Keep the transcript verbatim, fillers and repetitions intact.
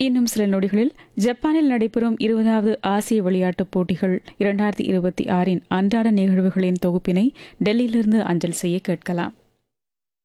இன்னும் சில நொடிகளில் ஜப்பானில் நடைபெறும் இருபதாவது ஆசிய விளையாட்டுப் போட்டிகள் இரண்டாயிரத்தி இருபத்தி ஆறின் அன்றாட நிகழ்வுகளின் தொகுப்பினை டெல்லியிலிருந்து அஞ்சல் செய்ய கேட்கலாம்.